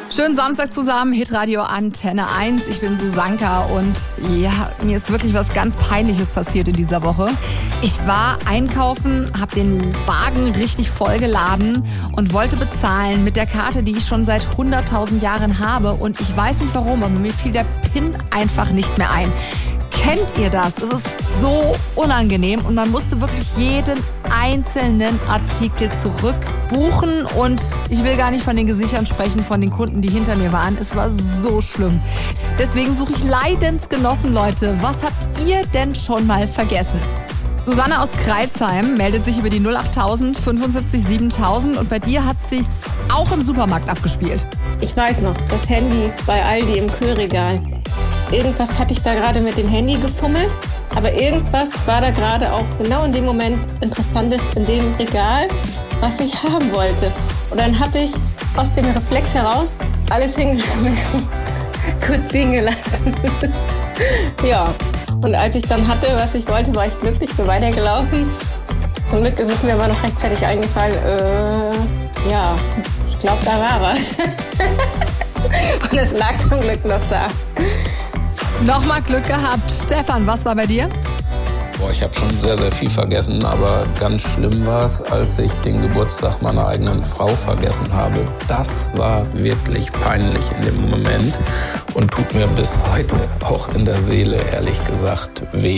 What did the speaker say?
Schönen Samstag zusammen, Hitradio Antenne 1. Ich bin Susanka und ja, mir ist wirklich was ganz Peinliches passiert in dieser Woche. Ich war einkaufen, habe den Wagen richtig vollgeladen und wollte bezahlen mit der Karte, die ich schon seit 100.000 Jahren habe. Und ich weiß nicht warum, aber mir fiel der PIN einfach nicht mehr ein. Kennt ihr das? Es ist so unangenehm und man musste wirklich jeden einzelnen Artikel zurückbuchen und ich will gar nicht von den Gesichtern sprechen, von den Kunden, die hinter mir waren. Es war so schlimm. Deswegen suche ich Leidensgenossen, Leute. Was habt ihr denn schon mal vergessen? Susanne aus Kreilsheim meldet sich über die 08000 75 7000 und bei dir hat es sich auch im Supermarkt abgespielt. Ich weiß noch, das Handy bei Aldi im Kühlregal. Irgendwas hatte ich da gerade mit dem Handy gefummelt, aber irgendwas war da gerade auch genau in dem Moment Interessantes in dem Regal, was ich haben wollte. Und dann habe ich aus dem Reflex heraus alles hingeschmissen, kurz liegen gelassen. Ja, und als ich dann hatte, was ich wollte, war ich glücklich, bin weitergelaufen. Zum Glück ist es mir aber noch rechtzeitig eingefallen, ja, ich glaube, da war was. Und es lag zum Glück noch da. Nochmal Glück gehabt. Stefan, was war bei dir? Ich habe schon sehr, sehr viel vergessen, aber ganz schlimm war es, als ich den Geburtstag meiner eigenen Frau vergessen habe. Das war wirklich peinlich in dem Moment und tut mir bis heute auch in der Seele, ehrlich gesagt, weh.